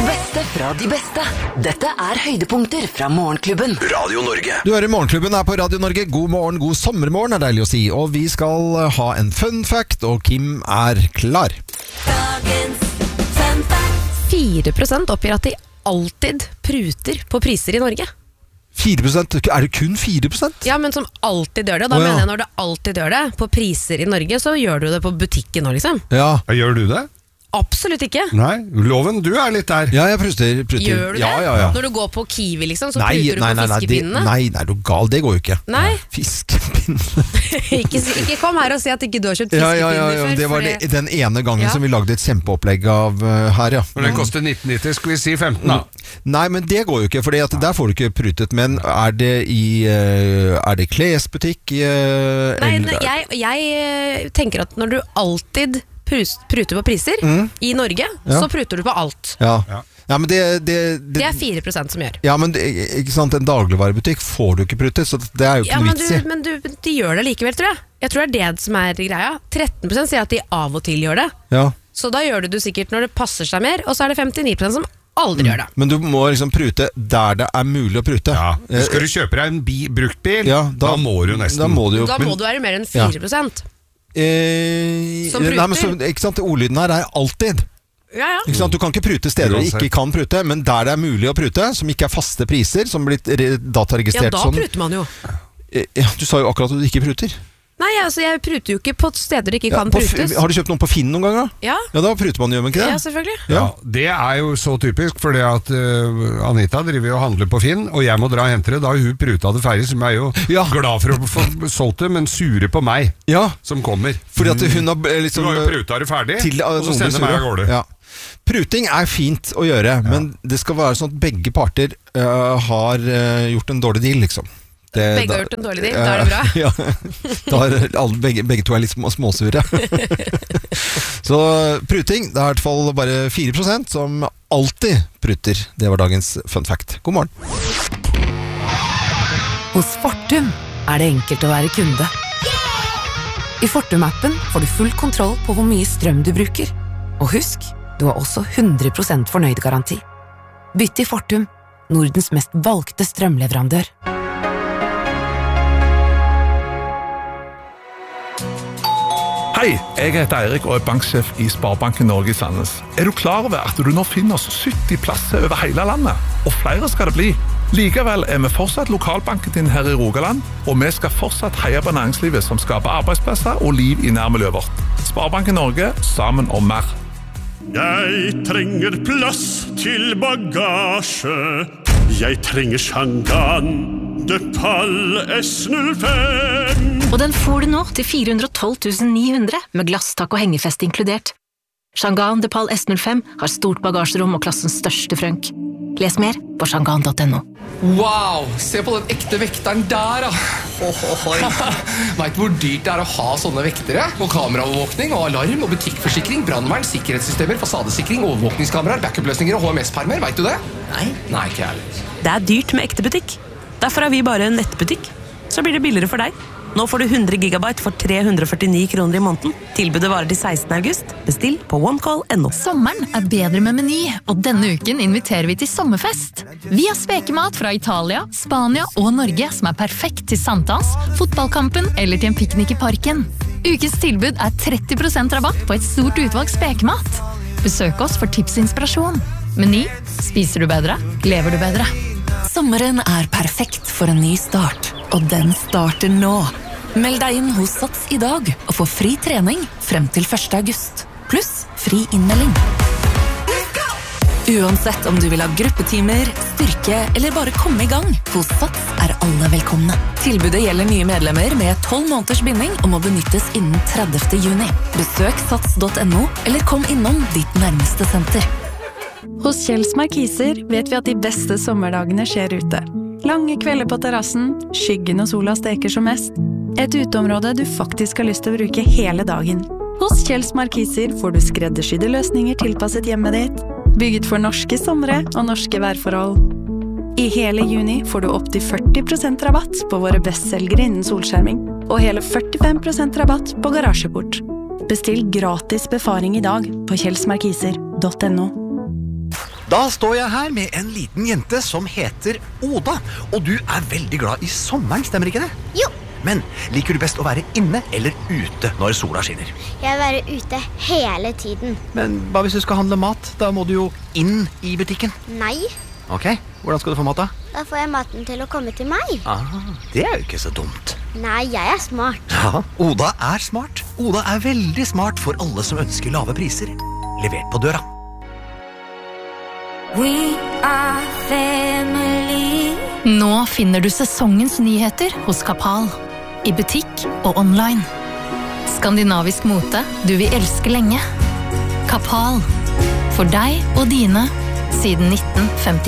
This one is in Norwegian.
beste fra de beste. Dette høydepunkter fra Morgenklubben. Radio Norge. Du hører Morgenklubben her på Radio Norge. God morgen, god sommermorgen deilig å si. Og vi skal ha en fun fact, og Kim klar. Dagens fun fact. 4% oppgir at de alltid pruter på priser i Norge. 4%? Det kun 4%? Ja, men som alltid gjør det. Da mener jeg når du alltid gjør det på priser i Norge, så gjør du det på butikken nå, liksom. Ja. Gjør du det? Absolutt ikke. Nei, Loven, du litt der. Ja, jeg pruter. Gjør du det? Ja. Når du går på Kiwi liksom, så pruter du på fiskepinnene? Nei, du gal, det går jo ikke. Nei. Fiskepinne. ikke kom her og si at ikke du har kjøpt fiskepinner før. Det var den ene gangen som vi lagde et kjempeopplegg av her, ja. Når den koster 19,90, skal vi si 15 da. Nei, men det går jo ikke, for der får du ikke prutet. Men er det klesbutikk? Nei, jeg tenker at når du alltid pruter på priser i Norge, så pruter du på alt. Ja, men det er 4% som gjør. Ja, men ikke sant, en dagligvarebutikk får du ikke prutet, så det jo ikke noe vits i. Men de gjør det likevel, tror jeg. Jeg tror det som greia. 13% sier at de av og til gjør det. Ja. Så da gjør du sikkert når det passer seg mer, og så det 59% som aldri gjør det. Men du må liksom prute der det mulig å prute. Ja. Skal du kjøpe deg en bruktbil, da må du nesten. Da må du være mer enn 4%. Ikke sant, ordlyden her alltid. Ja. Ikke sant? Du kan ikke prute steder du ikke kan prute, men der det mulig å prute, som ikke faste priser, som blitt dataregistrert sånn. Ja, da pruter man jo. Du sa jo akkurat at du ikke pruter. Nei, altså jeg pruter jo ikke på steder det ikke kan prutes. Har du kjøpt noen på Finn noen gang da? Ja. Ja, da pruter man jo, men ikke det? Ja, selvfølgelig. Ja, det jo så typisk, fordi at Anita driver og handler på Finn, og jeg må dra og hente det. Da har hun pruta det ferdig, som jo glad for å få solgt det, men sure på meg, som kommer. Fordi at hun har liksom... Hun har jo pruta det ferdig, og så sender meg av gårde. Ja. Pruting fint å gjøre, men det skal være sånn at begge parter har gjort en dårlig deal, liksom. Begge har gjort en dårlig deal, da det bra. Ja, da begge to litt småsure. Så pruting, det i hvert fall bare 4% som alltid pruter. Det var dagens fun fact. God morgen. Hos Fortum det enkelt å være kunde. I Fortum-appen får du full kontroll på hvor mye strøm du bruker. Og husk, du har også 100% fornøyd-garanti. Bytt til Fortum, Nordens mest valgte strømleverandør. Hei, jeg heter Eirik og banksjef i Sparebanken Norge i Sandnes. Du klar over at du nå finner oss 70 plasser over hele landet? Og flere skal det bli. Likevel vi fortsatt lokalbanken din her i Rogaland, og vi skal fortsatt heie på næringslivet som skaper arbeidsplasser og liv i nærmiljøet vårt. Sparebanken Norge, sammen om mer. Jeg trenger plass til bagasje. Jeg trenger Shangan de Pal S05. Og den får du nå til 412 900 med glasstak og hengefest inkludert. Shangan de Pal S05 har stort bagasjerom og klassens største frønk. Les mer på shangan.no. Wow, se på den ekte vekteren der da. Vet du hvor dyrt det å ha sånne vektere? Og kameraovervåkning, og alarm, og butikkforsikring, brandvern, sikkerhetssystemer, fasadesikring, overvåkningskameraer, backup-løsninger og HMS-permer, vet du det? Nei, ikke heller. Det dyrt med ekte butikk. Derfor vi bare en nettbutikk. Så blir det billigere for deg. Nå får du 100 gigabyte for 349 kroner i måneden. Tilbudet varer til 16. august. Bestill på onecall.no. Sommeren bedre med Meny, og denne uken inviterer vi til sommerfest. Vi har spekemat fra Italia, Spania og Norge som perfekt til sankthans, fotballkampen eller til en piknik i parken. Ukens tilbud 30% rabatt på et stort utvalg spekemat. Besøk oss for tips og inspirasjon. Meny, spiser du bedre, lever du bedre. Sommeren perfekt for en ny start, og den starter nå. Meld deg inn hos Sats i dag og få fri trening frem til 1. august. Pluss fri innmelding. Uansett om du vil ha gruppetimer, styrke eller bare komme i gang, hos Sats alle velkomne. Tilbudet gjelder nye medlemmer med 12 måneders binding og må benyttes innen 30. juni. Besøk sats.no eller kom innom ditt nærmeste senter. Hos Kjells Markiser vet vi at de beste sommerdagene skjer ute. Lange kvelder på terrassen, skyggen og sola steker som mest. Et uteområde du faktisk har lyst til å bruke hele dagen. Hos Kjells Markiser får du skreddersydde løsninger tilpasset hjemmet ditt, bygget for norske somre og norske værforhold. I hele juni får du opp til 40% rabatt på våre bestselgere innen solskjerming, og hele 45% rabatt på garasjeport. Bestill gratis befaring i dag på kjellsmarkiser.no. Da står jeg her med en liten jente som heter Oda, og du veldig glad I sommeren, stemmer ikke det? Jo. Men liker du best å være inne eller ute når sola skinner? Jeg vil være ute hele tiden. Men hva hvis du skal handle mat? Da må du jo inn I butikken. Nei. Ok, hvordan skal du få mat da? Da får jeg maten til å komme til meg. Det jo ikke så dumt. Nei, jeg smart. Ja, Oda smart. Oda veldig smart for alle som ønsker lave priser. Levert på døra. We are family. Nå finner du sesongens nyheter hos Kapal. I butikk og online. Skandinavisk mote du vil elske lenge. Kapal. For deg og dine siden 1959.